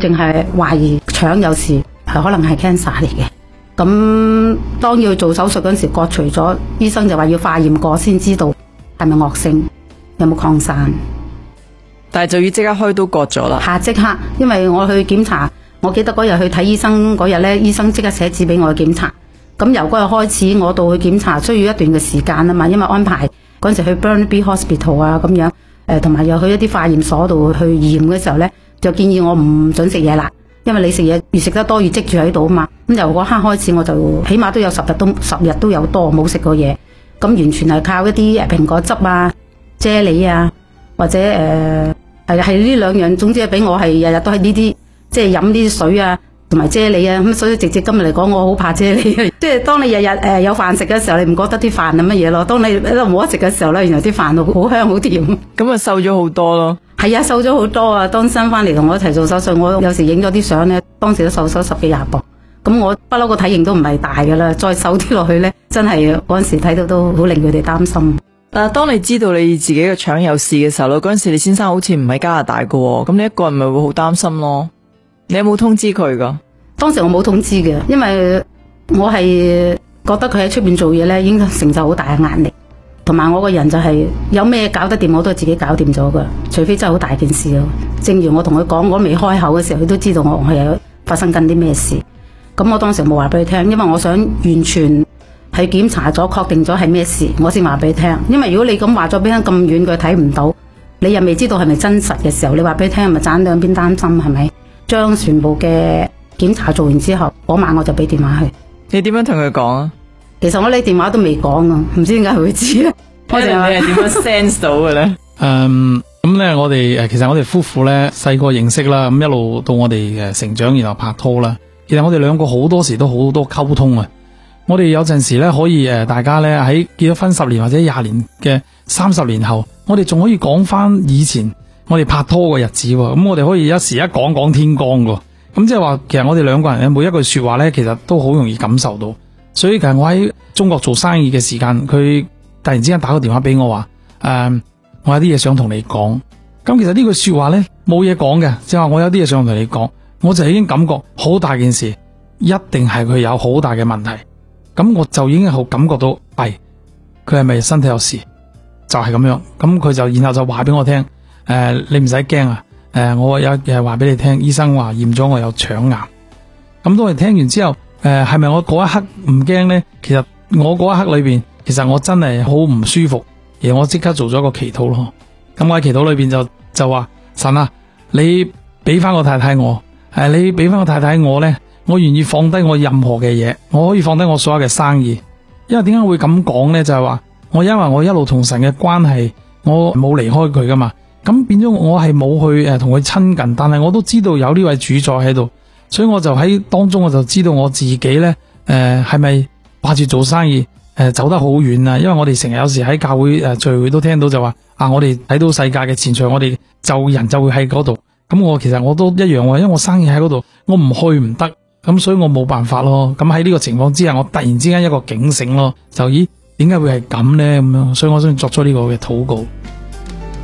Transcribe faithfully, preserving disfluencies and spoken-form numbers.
淨係懷疑腸有事，係可能係 cancer 嚟嘅。咁當要做手術嗰陣時，割除咗，醫生就話要化驗過先知道係咪惡性，有冇擴散。 但係就要即刻開刀割咗啦。 下即刻，因為我去檢查，我記得嗰日去睇醫生嗰日呢，醫生即刻寫紙俾我去檢查。咁由嗰日開始，我到去檢查需要一段嘅時間啊嘛，因為安排嗰陣時去 Burnaby Hospital 啊咁樣，誒同埋又去一啲化驗所度去驗嘅時候呢，就建議我唔准食嘢啦。因為你食嘢越食得多越積住喺度啊嘛，咁由嗰刻開始我就起碼都有十日都十日都有多冇食過嘢，咁完全係靠一啲誒蘋果汁啊、啫喱啊，或者誒係係呢兩樣，總之係俾我係日日都係呢啲，即係飲呢啲水啊同埋啫喱啊，咁所以直接今日嚟講，我好怕啫喱，即係當你日日誒有飯食嘅時候，你唔覺得啲飯係乜嘢咯？當你喺度冇得食嘅時候咧，原來啲飯好香好甜， 咁啊瘦咗好多咯。 係啊，瘦咗好多啊！當新翻嚟同我一齊做手術，我有時影咗啲相咧，當時都瘦咗十幾廿磅。咁我不嬲個體型都唔係大噶啦，再瘦啲落去咧，真係嗰陣時睇到都好令佢哋擔心。 但係當你知道你自己嘅腸有事嘅時候，嗰陣時你先生好似唔喺加拿大噶，咁你一個人咪會好擔心咯。你有冇通知佢噶？當時我冇通知嘅，因為我係覺得佢喺出邊做嘢咧，已經承受好大嘅壓力。同埋我個人就係有咩搞得掂我都係自己搞掂咗噶，除非真係好大件事咯。正如我同佢講，我未開口嘅時候，佢都知道我係有發生緊啲咩事。咁我當時冇話俾佢聽，因為我想完全係檢查咗確定咗係咩事，我先話俾佢聽。因為如果你咁話咗俾佢咁遠，佢睇唔到，你又未知道係咪真實嘅時候，你話俾佢聽，咪盞兩邊擔心係咪？將全部嘅檢查做完之後，嗰晚我就俾電話佢。你點樣同佢講啊？其實我呢電話都未講啊，唔知點解佢會知啊？我哋你係點樣 sense 到嘅咧？誒，咁咧我哋誒，其實我哋夫婦咧細個認識啦，咁一路到我哋誒成長，然後拍拖啦。其實我哋兩個好多時都好多溝通啊。我哋有陣時咧可以誒，大家咧喺結咗婚十年或者廿年嘅三十年後，我哋仲可以講翻以前我哋拍拖嘅日子。咁我哋可以一時一講講天光㗎。咁即係話，其實我哋兩個人嘅每一句說話咧，其實都好容易感受到。所以其實我喺中國做生意嘅時間，佢突然之間打個電話俾我話，誒、呃，我有啲嘢想同你講。咁其實呢句說話咧冇嘢講嘅，即係話我有啲嘢想同你講，我就已經感覺好大件事，一定係佢有好大嘅問題。咁我就已經好感覺到，係佢係咪身體有事？就係、是、咁樣。咁佢就然後就話俾我聽，誒、呃，你唔使驚啊，誒、呃，我有嘢話俾你聽，醫生話驗咗我有腸癌。咁當我聽完之後，誒，係咪我嗰一刻唔驚呢？其實我嗰一刻裏邊，其實我真係好唔舒服，而我即刻做咗個祈禱咯。咁我喺祈禱裏邊就就話，神啊，你俾翻個太太我，誒，你俾翻個太太我呢，我願意放低我任何嘅嘢，我可以放低我所有嘅生意。因為點解會咁講呢？就係話我因為我一路同神嘅關係，我冇離開佢噶嘛，咁變咗我係冇去誒同佢親近，但係我都知道有呢位主宰喺度。所以我就喺當中，我就知道我自己呢，誒係咪掛住做生意，誒、呃、走得好遠啊？因為我哋成日有時喺教會誒、呃、聚會都聽到就話啊，我哋睇到世界嘅前途，我哋就人就會喺嗰度。咁我其實我都一樣喎，因為我生意喺嗰度，我唔去唔得，咁所以我冇辦法咯。咁喺呢個情況之下，我突然之間一個警醒咯，就咦點解會係咁呢？咁樣，所以我先作出呢個嘅禱告。